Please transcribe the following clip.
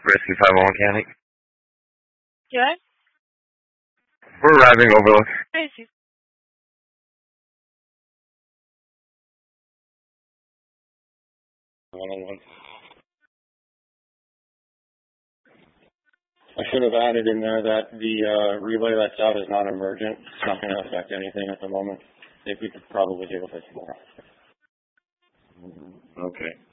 Rescue 501 mechanic. Yeah? We're arriving, Overlook. Crazy. One-on-one. I should have added in there that the relay that's out is not emergent. It's not going to affect anything at the moment. I think we could probably deal with it tomorrow. Okay.